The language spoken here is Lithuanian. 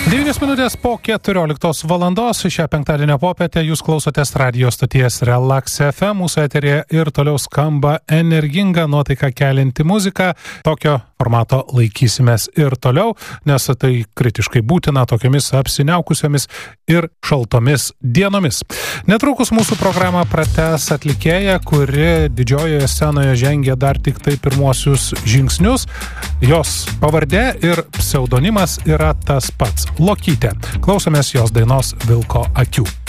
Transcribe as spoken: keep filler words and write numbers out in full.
devynios minutės po keturioliktos valandos šią penktadienio popietę jūs klausotės radio stoties Relax F M. Mūsų eterėje ir toliau skamba energinga nuotaiką kelianti muzika. Tokio formato laikysimės ir toliau, nes tai kritiškai būtina tokiamis apsiniaukusiomis ir šaltomis dienomis. Netrukus mūsų programą pratęs atlikėja, kuri didžiojoje scenoje žengia dar tik tai pirmuosius žingsnius. Jos pavardė ir pseudonimas yra tas pats – Lokytė. Klausomės jos dainos Vilko akių.